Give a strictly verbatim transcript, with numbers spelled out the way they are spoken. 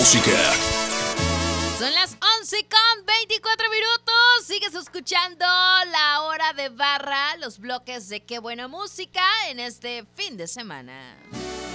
Música. Son las once con veinticuatro minutos. Sigues escuchando la hora de barra, los bloques de Qué Buena Música en este fin de semana.